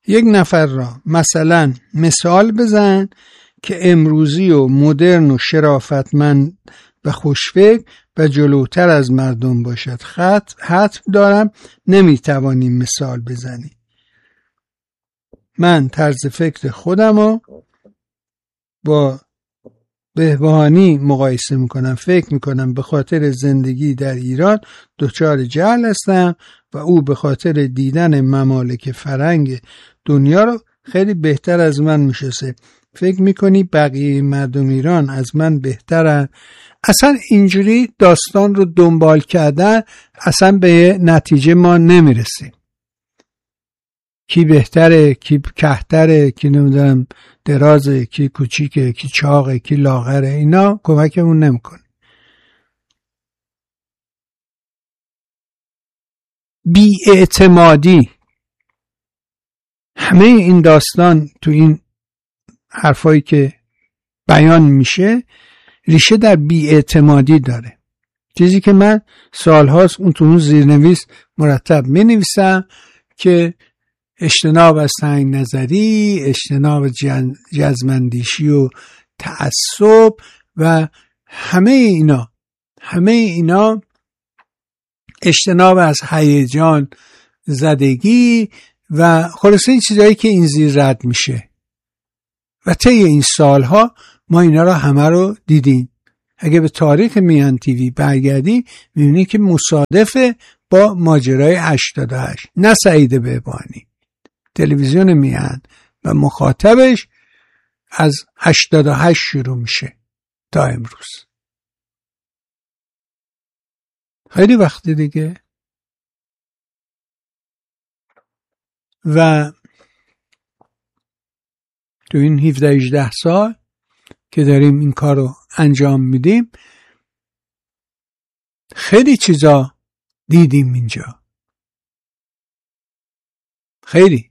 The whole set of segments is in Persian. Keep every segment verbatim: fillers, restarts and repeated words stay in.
یک نفر را مثلا مثال بزن که امروزی و مدرن و شرافتمند و خوشفکر و جلوتر از مردم باشد. خط حتم دارم نمیتوانی مثال بزنی. من طرز فکر خودم رو با بهبهانی مقایسه میکنم. فکر میکنم به خاطر زندگی در ایران دچار جهل هستم و او به خاطر دیدن ممالک فرنگ دنیا رو خیلی بهتر از من میشناسه. فکر میکنی بقیه مردم ایران از من بهترن؟ اصلا اینجوری داستان رو دنبال کردن اصلا به نتیجه ما نمیرسیم. کی بهتره، کی کهتره، کی نمیدونم درازه، کی کوچیکه، کی چاقه، کی لاغره، اینا کمکمون نمیکنه. بی‌اعتمادی، همه این داستان تو این حرفایی که بیان میشه ریشه در بی‌اعتمادی داره. چیزی که من سالهاست اون تو اون زیرنویس مرتب مینویسم که اجتناب از تنگ نظری، اجتناب جزمندیشی و تعصب و همه اینا همه اینا اجتناب از هیجان زدگی و خلاصه این چیزایی که این زیر رد میشه و طی این سالها ما اینا رو همه رو دیدیم. اگه به تاریخ میهن تیوی برگردی میبینی که مصادفه با ماجرای هشتاد و هشت. نه سعید بهبانی، تلویزیون میهن و مخاطبش از هشتاد و هشت شروع میشه تا امروز. خیلی وقت دیگه. و تو این هفده هجده سال که داریم این کار رو انجام میدیم خیلی چیزا دیدیم اینجا. خیلی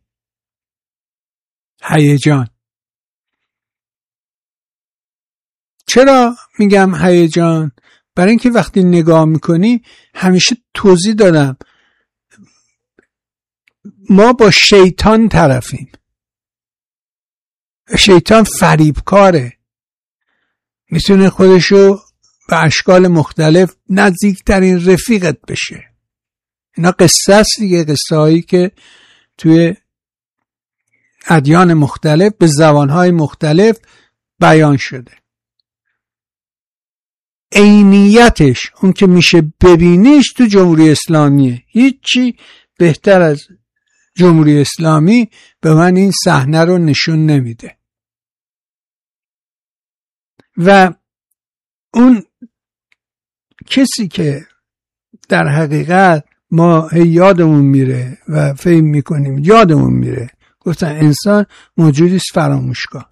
هیجان. چرا میگم هیجان؟ برای اینکه وقتی نگاه میکنی همیشه توضیح دادم ما با شیطان طرفیم. شیطان فریبکاره، میتونه خودشو به اشکال مختلف نزدیکترین رفیقت بشه. اینا قصه است دیگه، قصه هایی که توی ادیان مختلف به زبانهای مختلف بیان شده. عینیتش اون که میشه ببینیش تو جمهوری اسلامیه. هیچی بهتر از جمهوری اسلامی به من این صحنه رو نشون نمیده. و اون کسی که در حقیقت ما یادمون میره و فهم میکنیم یادمون میره، گفتن انسان موجودی است فراموشکار.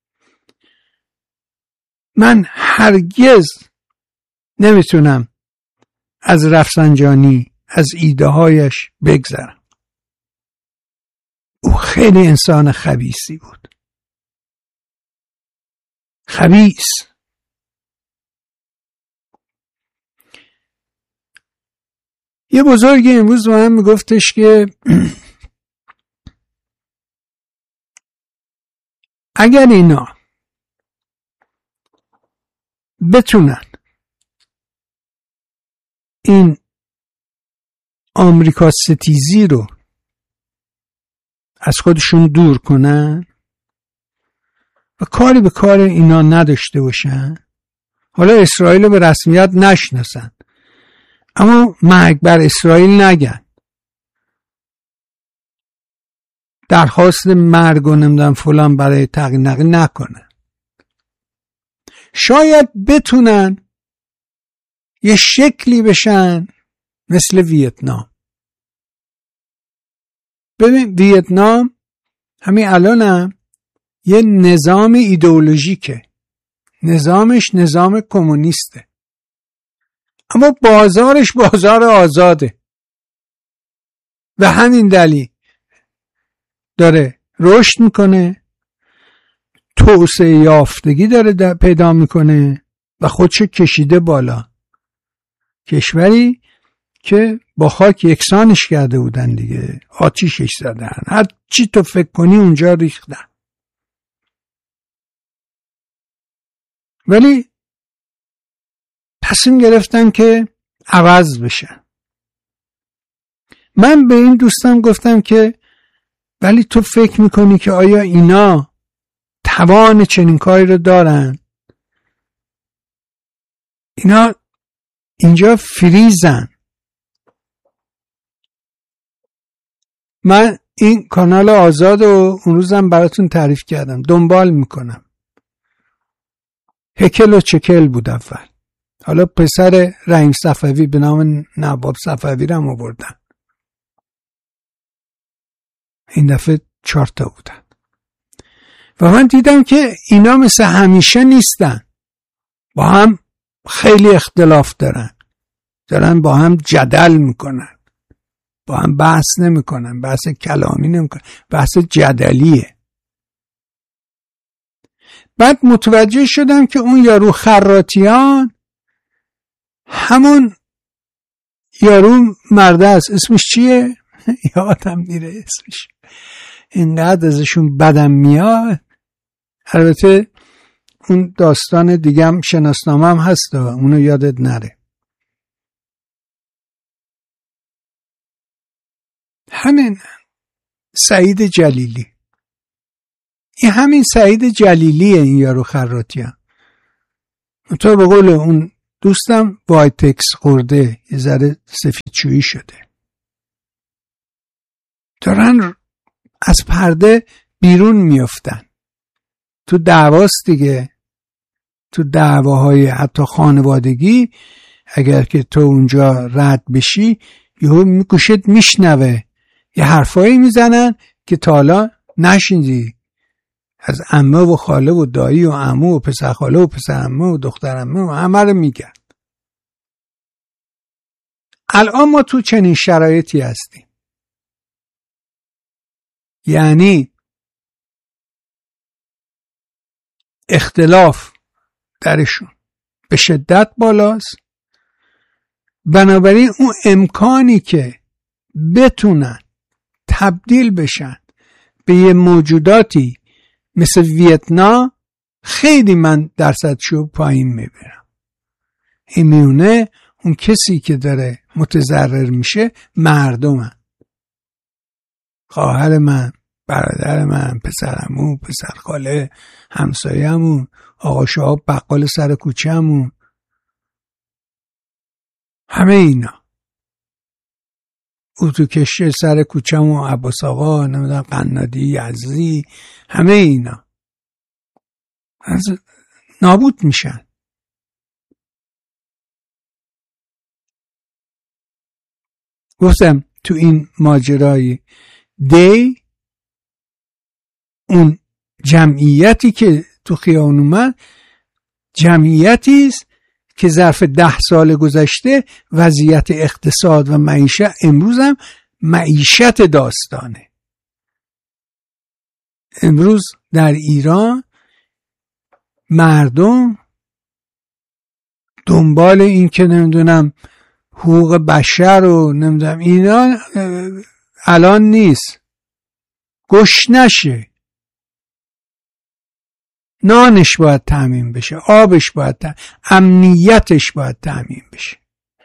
من هرگز نمیتونم از رفسنجانی از ایده هایش بگذرم. او خیلی انسان خبیثی بود. خبیث. یه بزرگی امروز با هم میگفتش که اگر اینا بتونن این آمریکا ستیزی رو از خودشون دور کنن و کاری به کار اینا نداشته باشن، حالا اسرائیل رو به رسمیت نشناسن اما مرگ بر اسرائیل نگن، درخواست مرگ و نمیدونم فلان برای تغییر نقل نکنن، شاید بتونن یه شکلی بشن مثل ویتنام. ببین ویتنام همین الانم یه نظام ایدئولوژیکه، نظامش نظام کمونیسته اما بازارش بازار آزاده و همین دلیل داره رشد میکنه، توسعه یافتگی داره پیدا میکنه و خودشو کشیده بالا. کشوری که با خاک یکسانش کرده بودن دیگه، آتیشش زدن، هر چی تو فکر کنی اونجا ریختن. ولی تصمیم گرفتن که عوض بشن. من به این دوستم گفتم که ولی تو فکر میکنی که آیا اینا توان چنین کاری رو دارن؟ اینا اینجا فریزن. من این کانال آزاد رو اون روزم براتون تعریف کردم، دنبال میکنم. هکل و چکل بود اول، حالا پسر رحیم صفوی به نام نواب صفوی رو هم آوردن. این دفعه چهار تا بودن و من دیدم که اینا مثل همیشه نیستن، با هم خیلی اختلاف دارن، دارن با هم جدل میکنن، با هم بحث نمیکنن، بحث کلامی نمیکنن، بحث جدلیه. بعد متوجه شدم که اون یارو خراتیان همون یارو مرده است، اسمش چیه؟ یادم میره اسمش، اینقدر ازشون بدم میاد. البته اون داستان دیگه هم شناسنامه هم هست، اونو یادت نره. همین سعید جلیلی، این همین سعید جلیلیه این یارو خراتیان. تو به قول اون دوستم وایتکس خورده، یه ذره سفیدشویی شده، دارن از پرده بیرون میافتن. تو دعواست دیگه، تو دعواهای حتی خانوادگی اگر که تو اونجا رد بشی یهو میگوشت میشنوه، یه حرفایی میزنن که تا حالا نشنیدی، از عمه و خاله و دایی و عمو و پسر خاله و پسر عمه و دختر عمه و همه رو میگن. الان ما تو چنین شرایطی هستیم، یعنی اختلاف درشون به شدت بالاست. بنابراین اون امکانی که بتونن تبدیل بشن به یه موجوداتی مثل ویتنام، خیلی من درصدشو پایین میبرم. این میونه اون کسی که داره متضرر میشه مردمن، خواهر من، برادر من، پسرمون، پسر خاله، همسایه‌مون، آقا شهاب بقال سر کوچه‌مون، همه اینا، اتو کشه سر کوچه‌مون، عباس آقا، نمیدونم قنادی، یزدی، همه اینا از نابود میشن. گفتم تو این ماجرای دی، اون جمعیتی که تو خیابون اومد جمعیتی است که ظرف ده سال گذشته وضعیت اقتصاد و معیشت، امروز هم معیشت داستانه. امروز در ایران مردم دنبال این که نمیدونم حقوق بشر و نمیدونم اینا الان نیست، گوش نشه، نانش باید تامین بشه، آبش باید تامین، امنیتش باید تامین بشه.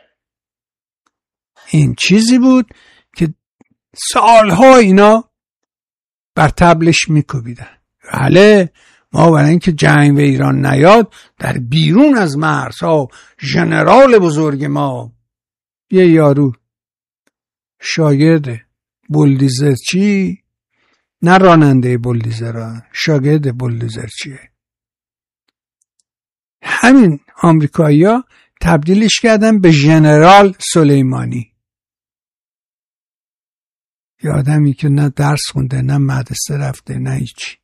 این چیزی بود که سالها اینا بر طبلش میکوبیدن. بله، ما برای اینکه جنگ به ایران نیاد در بیرون از مرزها ژنرال بزرگ ما، یه یارو شاگرد بولدیزرچی، نه راننده بولدیزر، شاگرد بولدیزرچیه، همین آمریکایی‌ها تبدیلش کردن به ژنرال سلیمانی. یه آدمی که نه درس خونده، نه مدرسه رفته، نه هیچی،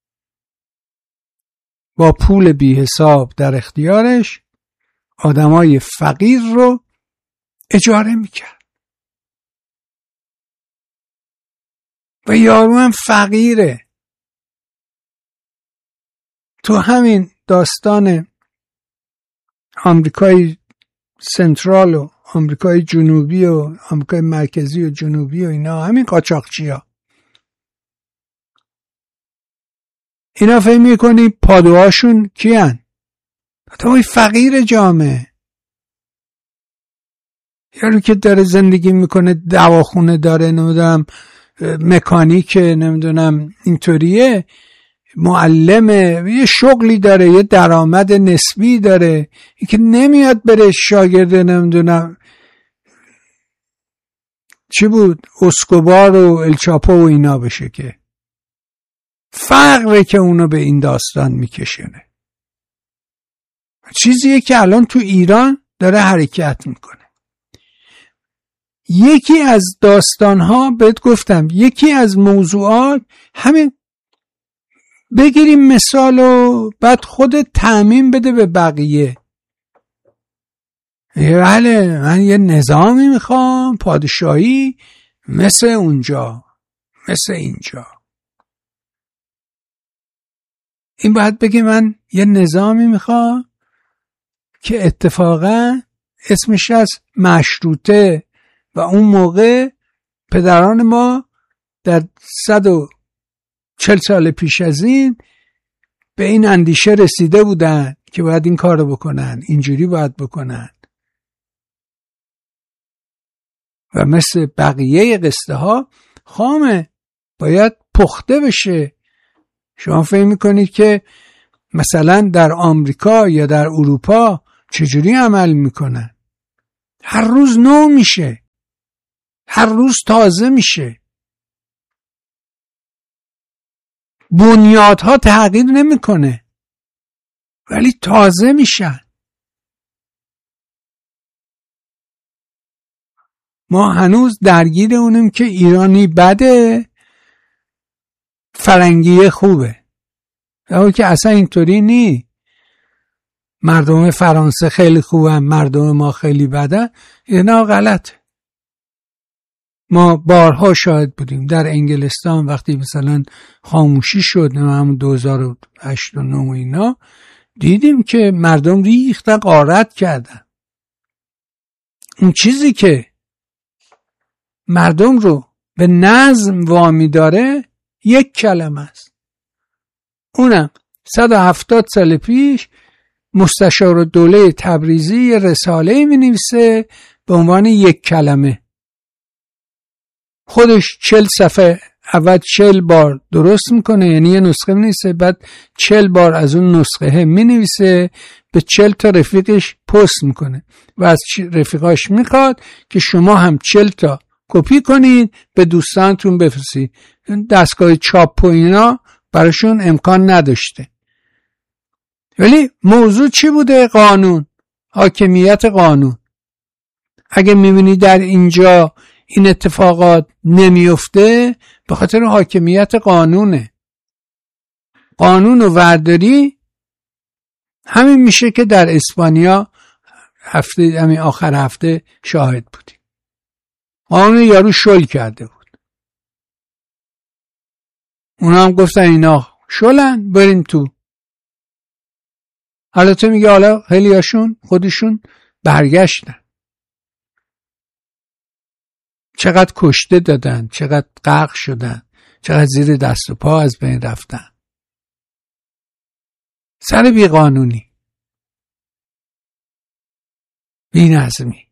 با پول بی حساب در اختیارش آدمای فقیر رو اجاره میکرد و یارو هم فقیره. تو همین داستان آمریکای سنترال و آمریکای جنوبی و آمریکای مرکزی و جنوبی و اینا، همین قاچاقچیا. اینا فکر میکنی پادوهاشون کیان؟ آدمای فقیر جامعه. یارو که داره زندگی میکنه، دواخونه داره، نمیدونم مکانیکه، نمیدونم اینطوریه، معلمه، یه شغلی داره، یه درآمد نسبی داره، این که نمیاد بره شاگرد نمیدونم چی بود اسکوبار و الچاپو و اینا بشه، که فقره که اونو به این داستان میکشونه. چیزیه که الان تو ایران داره حرکت میکنه. یکی از داستانها بهت گفتم، یکی از موضوعات همین، بگیریم مثال و بعد خودت تعمیم بده به بقیه. بله من یه نظامی میخوام پادشاهی مثل اونجا، مثل اینجا. این باید بگه من یه نظامی میخوام که اتفاقا اسمش از مشروطه و اون موقع پدران ما در صد و چل سال پیش از این به این اندیشه رسیده بودن که باید این کارو بکنن، اینجوری باید بکنن. و مثل بقیه قصه ها خامه، باید پخته بشه. شما فکر میکنید که مثلا در آمریکا یا در اروپا چجوری عمل میکنن؟ هر روز نو میشه، هر روز تازه میشه، بنیادها تغییر نمیکنه ولی تازه میشن. ما هنوز درگیر اونیم که ایرانی بده، فرنگی خوبه، اما که اصلا اینطوری نی. مردم فرانسه خیلی خوبن، مردم ما خیلی بدن، اینا غلطه. ما بارها شاهد بودیم در انگلستان وقتی مثلا خاموشی شد، همون دو هزار و هشت و نه و اینا، دیدیم که مردم ریختن، غارت کردن. اون چیزی که مردم رو به نظم وامی داره یک کلمه است، اونم صد و هفتاد سال پیش مستشار دوله تبریزی رساله می نویسه به عنوان یک کلمه. خودش چل صفحه اول چل بار درست میکنه، یعنی یه نسخه می نویسه، بعد چل بار از اون نسخه می نویسه، به چل تا رفیقش پست میکنه و از رفیقاش میخواد که شما هم چل تا کپی کنید به دوستانتون بفرستید. دستگاه چاپ و اینا براشون امکان نداشته. ولی موضوع چی بوده؟ قانون، حاکمیت قانون. اگه میبینی در اینجا این اتفاقات نمیفته، به خاطر حاکمیت قانونه. قانون و ورداری همین میشه که در اسپانیا هفته همین آخر هفته شاهد بودیم. قانون یارو شل کرده بود، اونا هم گفتن اینا شلن بریم تو. حالا تو میگه حالا خیلی هاشون خودشون برگشتن، چقدر کشته دادن، چقدر غرق شدن، چقدر زیر دست و پا از بین رفتن سر بی قانونی، بی نظمی.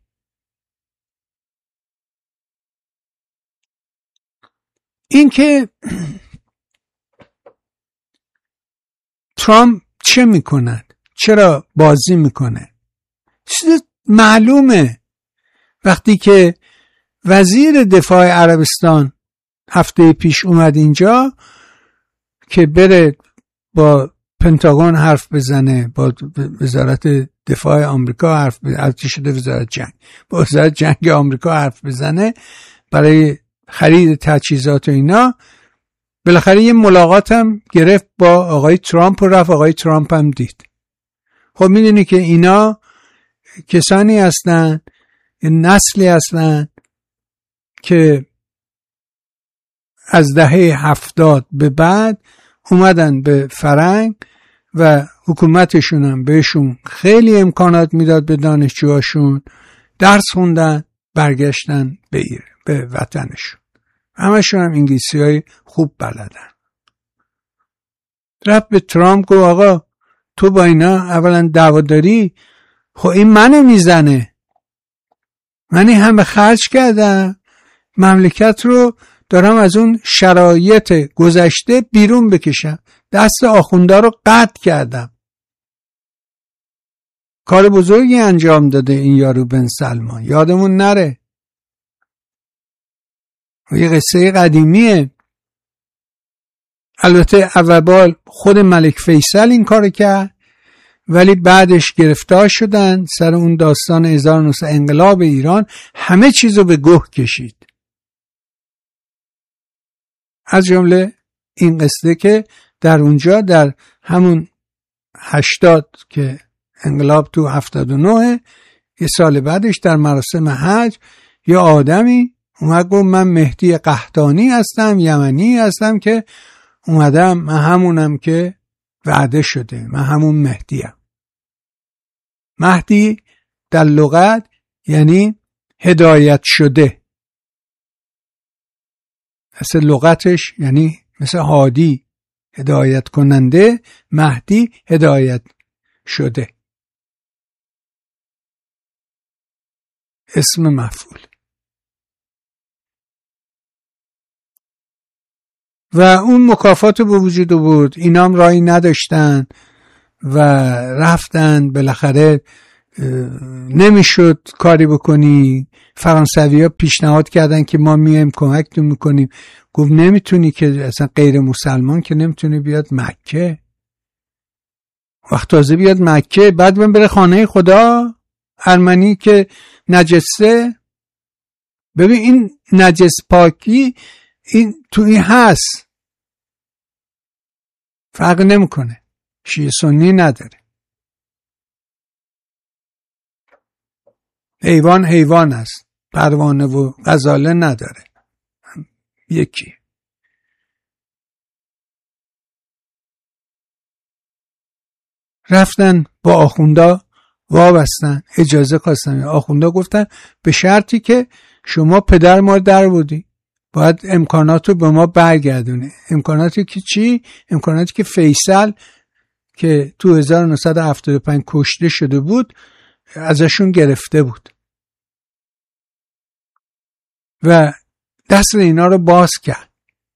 این که ترامپ چه میکند، چرا بازی میکنه، چیز معلومه. وقتی که وزیر دفاع عربستان هفته پیش اومد اینجا که بره با پنتاگون حرف بزنه، با وزارت دفاع آمریکا حرف بزنه، البته شده وزارت جنگ، با وزارت جنگ آمریکا حرف بزنه برای خرید تجهیزات و اینا، بالاخره یه ملاقات هم گرفت با آقای ترامپ و رفت آقای ترامپ هم دید. خب میدونی که اینا کسانی هستن، نسلی هستن که از دهه هفتاد به بعد اومدن به فرنگ و حکومتشون هم بهشون خیلی امکانات میداد به دانشجوهاشون درس خوندن، برگشتن به ایر به وطنشون. همشون هم انگلیسی های خوب بلدن. رفت به ترامپ گفت آقا تو با اینا اولا دعوا داری، خب این منو میزنه، من این همه خرج کردم، مملکت رو دارم از اون شرایط گذشته بیرون بکشم، دست آخونده رو قطع کردم. کار بزرگی انجام داده این یارو بن سلمان، یادمون نره. یه قصه قدیمیه. البته اول خود ملک فیصل این کار کرد، ولی بعدش گرفتار شدن سر اون داستان هزار و نهصد انقلاب ایران، همه چیزو به گوه کشید، از جمله این قصه که در اونجا در همون هشتاد که انقلاب تو هفتاد و نه، یه سال بعدش در مراسم حج یه آدمی اومد گفت من مهدی قحطانی هستم، یمنی هستم که اومدم، من همونم که وعده شده، من همون مهدیم. مهدی در لغت یعنی هدایت شده، اصل لغتش یعنی مثل هادی، هدایت کننده، مهدی هدایت شده، اسم مفعول. و اون مکافات به وجود بود، اینام رایی نداشتن و رفتن، بالاخره نمیشد کاری بکنی. فرانسوی ها پیشنهاد کردن که ما میایم کمکتون میکنیم، گفت نمیتونی که، اصلا غیر مسلمان که نمیتونی بیاد مکه، وقت تازه بیاد مکه بعد من بره خانه خدا، ارمنی که نجسه. ببین این نجس پاکی این تو این هست، فرق نمیکنه، شیعه سنی نداره، حیوان حیوان است، پروانه و غزاله نداره، یکی. رفتن با آخوندا وابستن، اجازه خواستن، آخوندا گفتن به شرطی که شما پدر ما در بودی، باید امکانات رو به ما برگردونه. امکاناتی که چی؟ امکاناتی که فیصل که تو هزار و نهصد و هفتاد و پنج کشته شده بود ازشون گرفته بود و دست اینا رو باز کرد.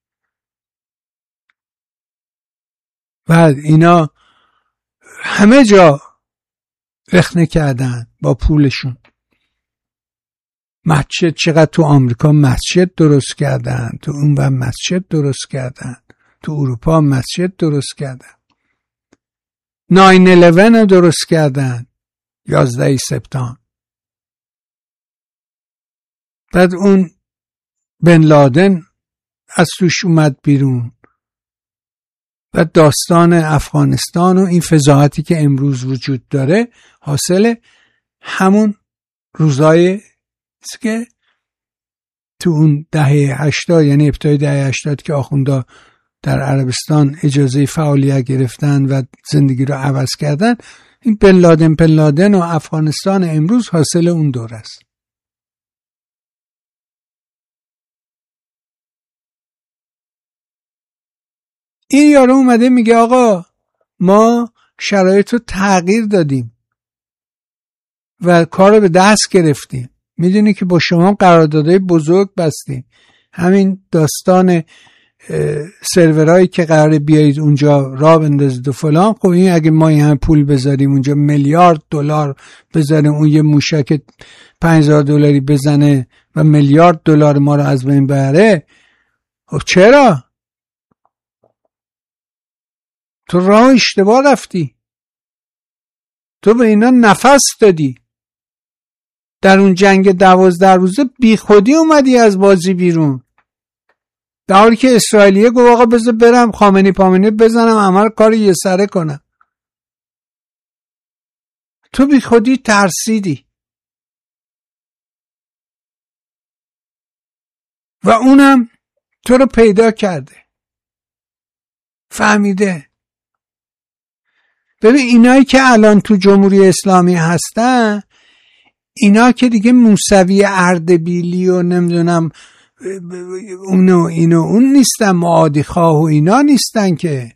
بعد اینا همه جا رخنه کردن با پولشون. مسجد، چقدر تو آمریکا مسجد درست کردن، تو اون و مسجد درست کردن، تو اروپا مسجد درست کردن، ناین الیون درست کردن، یازده سپتامبر. بعد اون بن لادن از توش اومد بیرون. و داستان افغانستان و این فضاحتی که امروز وجود داره حاصل همون روزای که تو اون دهه هشتاد، یعنی ابتدای دهه هشتاد که آخوندا در عربستان اجازه فعالیت گرفتن و زندگی رو عوض کردن، این بن لادن بن لادن و افغانستان امروز حاصل اون دور است. این یارو اومده میگه آقا ما شرایط رو تغییر دادیم و کار رو به دست گرفتیم، میدونی که با شما قراردادهای بزرگ بستیم، همین داستان سرورایی که قراره بیایید اونجا راه بندازید و فلان. خب این اگه ما این هم پول بذاریم اونجا، میلیارد دلار بذاریم، اون یه موشک پنج هزار دلاری بزنه و میلیارد دلار ما رو از بین ببره، خب چرا؟ تو راه اشتباه رفتی، تو به اینا نفس دادی، در اون جنگ دوازده روزه بی خودی اومدی از بازی بیرون، در حالی که اسرائیلیه گفت آقا بذار برم خامنی پامنی بزنم عمل کار یه سره کنم. تو بی خودی ترسیدی و اونم تو رو پیدا کرده، فهمیده. ببین اینایی که الان تو جمهوری اسلامی هستن، اینا که دیگه موسوی اردبیلی و نمیدونم اونو اینو اون نیستن، معادی خواه و اینا نیستن که،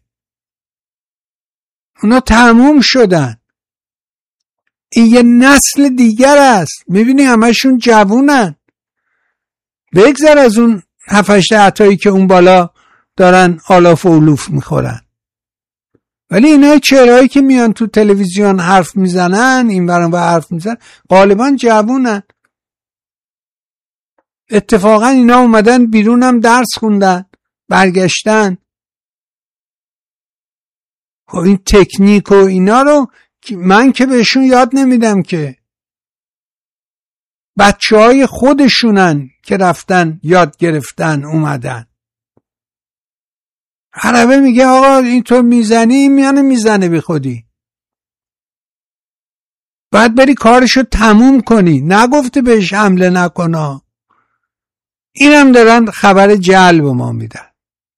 اونا تموم شدن. این یه نسل دیگر است. میبینی همشون جوونن، بگذر از اون هفتش عطایی که اون بالا دارن آلاف و علوف میخورن. ولی اینا چهرهایی که میان تو تلویزیون حرف میزنن، این برام و حرف میزنن، غالبا جوونن. اتفاقا اینا اومدن بیرونم درس خوندن، برگشتن. خب این تکنیک و اینا رو من که بهشون یاد نمیدم که، بچه های خودشونن که رفتن یاد گرفتن اومدن. عربه میگه آقا اینطور میزنی، میانه میزنه بی خودی، باید بری کارشو تموم کنی، نگفته بهش حمله نکنا. اینم دارن خبر جلب ما میدن.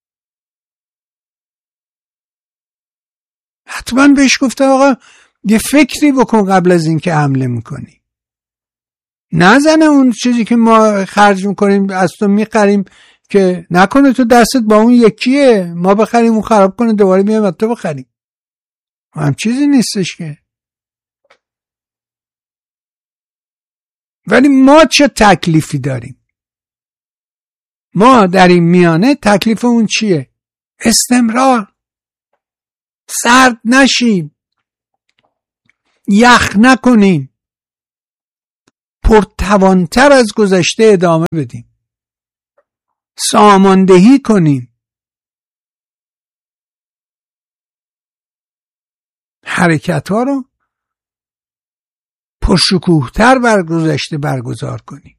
حتما بهش گفته آقا یه فکری بکن قبل از این که حمله میکنی، نزنه اون چیزی که ما خرج میکنیم از تو میخریم که نکنه تو دستت با اون یکیه، ما بخریم اون خراب کنه دوباره میایم از تو بخریم. هم چیزی نیستش که. ولی ما چه تکلیفی داریم؟ ما در این میانه تکلیف اون چیه؟ استمرار، سرد نشیم، یخ نکنیم، پرتوانتر از گذشته ادامه بدیم، ساماندهی کنیم، حرکت ها رو پرشکوهتر بر گذشته برگزار کنیم.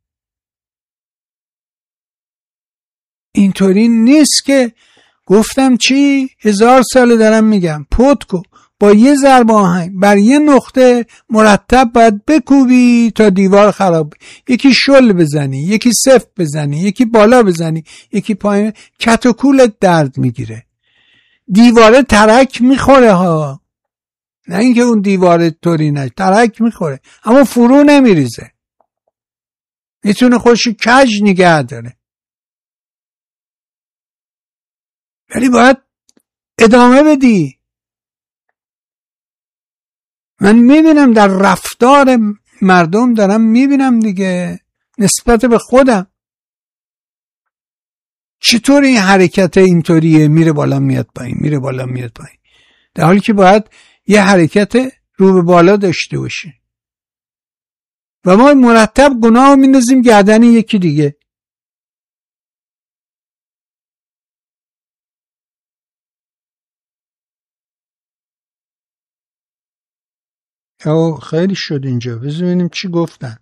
اینطوری نیست که گفتم چی؟ هزار سال دارم میگم پتکو با یه ضرب آهنگ بر یه نقطه مرتب باید بکوبی تا دیوار خراب. یکی شل بزنی، یکی سفت بزنی، یکی بالا بزنی، یکی پایین، کت و کولت درد میگیره. دیواره ترک میخوره ها، نه اینکه اون دیواره طوری نه، ترک میخوره اما فرو نمیریزه، میتونه خودش کج نگه داره. ولی باید ادامه بدی. من میبینم در رفتار مردم، دارم میبینم دیگه نسبت به خودم چطور این حرکت اینطوریه، میره بالا میاد پایین، میره بالا میاد پایین، در حالی که باید یه حرکت رو به بالا داشته باشه. و ما مرتب گناه میندازیم گردن یکی دیگه. او خیلی شد اینجا، بذار ببینیم چی گفتن.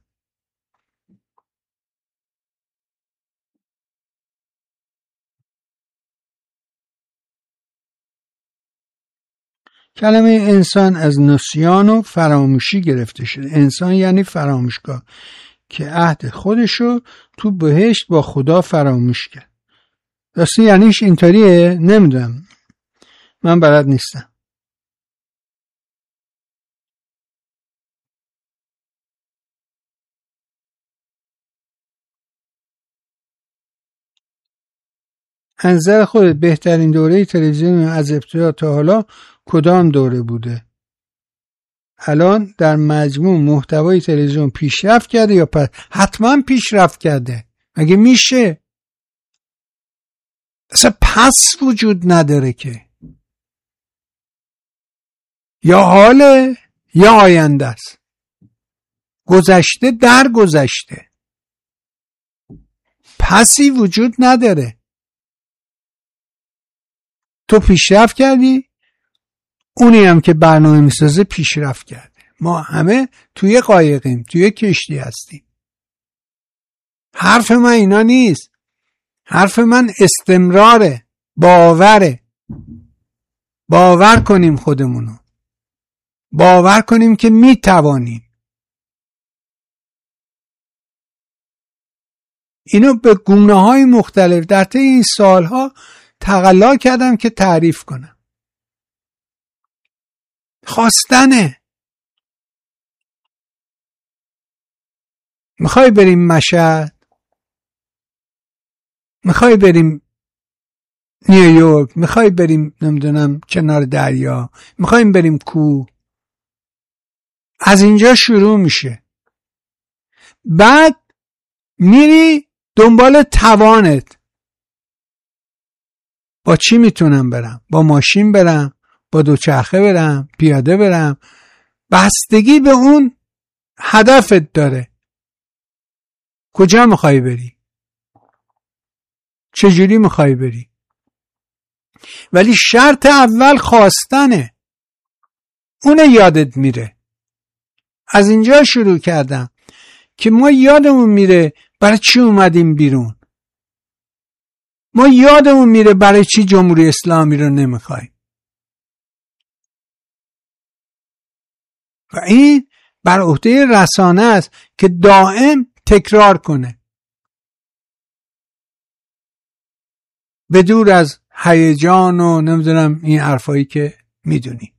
کلمه انسان از نسیان و فراموشی گرفته شده. انسان یعنی فراموشکار که عهد خودشو تو بهشت با خدا فراموش کرد. راستی یعنیش اینطوریه؟ نمیدونم، من بلد نیستم. از نظر خودت بهترین دوره تلویزیون از ابتدا تا حالا کدام دوره بوده؟ الان در مجموع محتوای تلویزیون پیشرفت کرده یا پس؟ حتما پیشرفت کرده، مگه میشه؟ اصلا پس وجود نداره که، یا حاله یا آینده است، گذشته در گذشته، پسی وجود نداره. تو پیشرفت کردی، اونی هم که برنامه میسازه پیشرفت کرده. ما همه توی قایقیم، توی کشتی هستیم. حرف من اینا نیست، حرف من استمراره، باوره. باور کنیم خودمونو، باور کنیم که میتوانیم. اینو به گونه های مختلف در طی این سالها تقلا کردم که تعریف کنم. خواستنه، میخوای بریم مشهد، میخوای بریم نیویورک، میخوای بریم نمیدونم کنار دریا، میخوایم بریم کوه. از اینجا شروع میشه. بعد میری دنبال توانت. با چی میتونم برم؟ با ماشین برم، با دوچرخه برم، پیاده برم. بستگی به اون هدفت داره. کجا میخوای بری؟ چجوری میخوای بری؟ ولی شرط اول خواستنه. اونه یادت میره. از اینجا شروع کردم که ما یادمون میره برای چی اومدیم بیرون. ما یادمون میره برای چی جمهوری اسلامی رو نمیخوایم. و این بر عهده رسانه است که دائم تکرار کنه، بدور از هیجان و نمیدونم این حرفایی که میدونی.